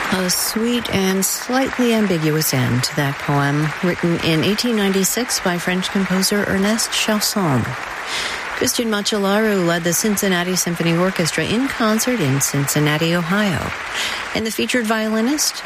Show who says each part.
Speaker 1: A sweet and slightly ambiguous end to that poem, written in 1896 by French composer Ernest Chausson. Christian Macellaro led the Cincinnati Symphony Orchestra in concert in Cincinnati, Ohio. And the featured violinist,